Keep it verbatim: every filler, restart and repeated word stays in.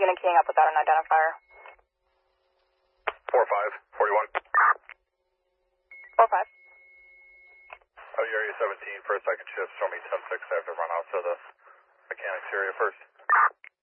unit keying up without an identifier. four five, forty-one. four five. Oh, area seventeen for a second shift. Show me ten six. I have to run out to the mechanics area first.